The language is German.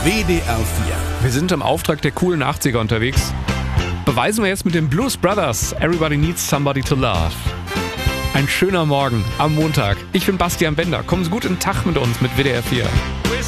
WDR 4. Wir sind im Auftrag der coolen 80er unterwegs. Beweisen wir jetzt mit den Blues Brothers. Everybody needs somebody to love. Ein schöner Morgen am Montag. Ich bin Bastian Bender. Kommen Sie gut in den Tag mit uns mit WDR 4.